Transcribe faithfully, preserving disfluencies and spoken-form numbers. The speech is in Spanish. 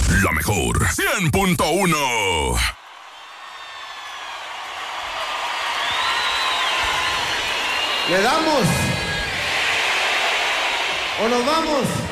La mejor cien punto uno. ¿Le damos? ¿O nos vamos?